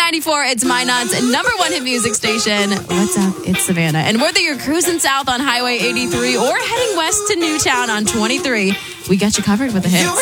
94, it's Minot's number one hit music station. What's up? It's Savannah. And whether you're cruising south on Highway 83 or heading west to Newtown on 23, we got you covered with the hits.